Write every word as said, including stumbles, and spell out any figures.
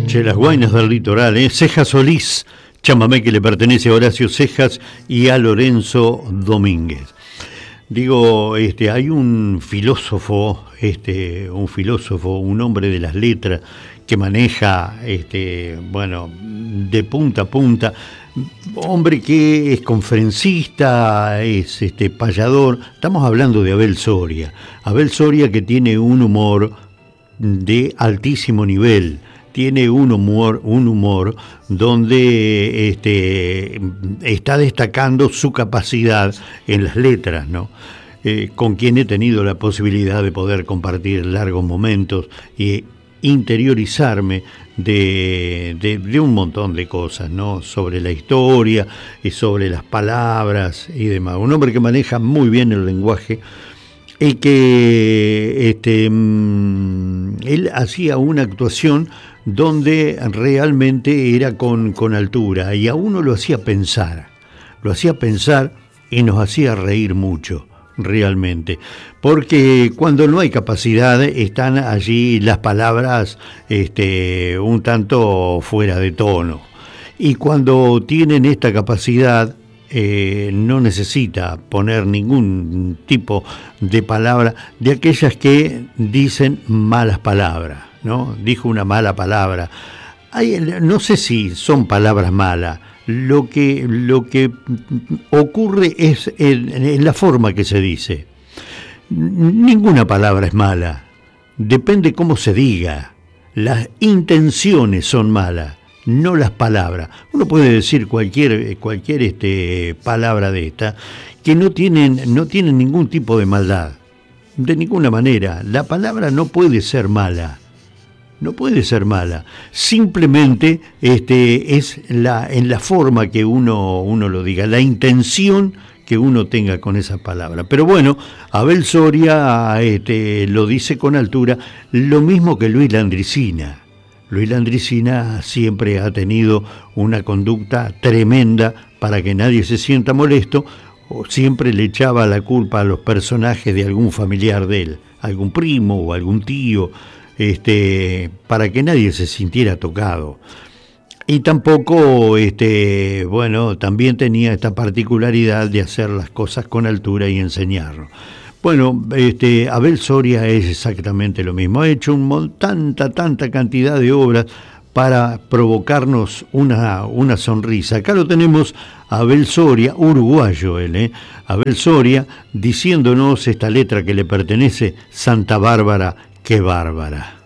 Che, las guainas del litoral, ¿eh? Cejas Solís, chamamé que le pertenece a Horacio Cejas y a Lorenzo Domínguez. Digo, este, hay un filósofo, este, un filósofo, un hombre de las letras que maneja, este, bueno, de punta a punta, hombre que es conferencista, es este payador. Estamos hablando de Abel Soria. Abel Soria, que tiene un humor de altísimo nivel. Tiene un humor, un humor donde este, está destacando su capacidad en las letras, ¿no? Eh, con quien he tenido la posibilidad de poder compartir largos momentos y interiorizarme de, de, de un montón de cosas, ¿no? Sobre la historia y sobre las palabras y demás. Un hombre que maneja muy bien el lenguaje y que este, él hacía una actuación donde realmente era con, con altura y a uno lo hacía pensar, lo hacía pensar y nos hacía reír mucho, realmente, porque cuando no hay capacidad están allí las palabras este, un tanto fuera de tono, y cuando tienen esta capacidad eh, no necesita poner ningún tipo de palabra de aquellas que dicen malas palabras, ¿no? Dijo una mala palabra. Hay, no sé si son palabras malas. Lo que, lo que ocurre es en, en la forma que se dice. Ninguna palabra es mala. Depende cómo se diga. Las intenciones son malas, no las palabras. Uno puede decir cualquier, cualquier este, palabra de esta que no tienen, no tienen ningún tipo de maldad. De ninguna manera. La palabra no puede ser mala. No puede ser mala, simplemente este, es la, en la forma que uno, uno lo diga, la intención que uno tenga con esa palabra. Pero bueno, Abel Soria este, lo dice con altura, lo mismo que Luis Landricina. Luis Landricina siempre ha tenido una conducta tremenda para que nadie se sienta molesto, o siempre le echaba la culpa a los personajes de algún familiar de él, algún primo o algún tío, Este, para que nadie se sintiera tocado. Y tampoco, este, bueno, también tenía esta particularidad de hacer las cosas con altura y enseñarlo. Bueno, este, Abel Soria es exactamente lo mismo. Ha hecho un, tanta, tanta cantidad de obras para provocarnos una, una sonrisa. Acá lo tenemos a Abel Soria, uruguayo él, ¿eh? Abel Soria, diciéndonos esta letra que le pertenece, Santa Bárbara, qué bárbara.